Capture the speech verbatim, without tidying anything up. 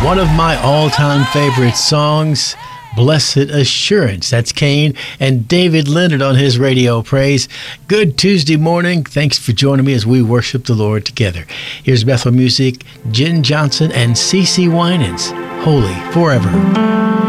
One of my all-time favorite songs, Blessed Assurance. That's Kane and David Leonard on his Radio Praise. Good Tuesday morning. Thanks for joining me as we worship the Lord together. Here's Bethel Music, Jen Johnson and CeCe Winans, Holy Forever.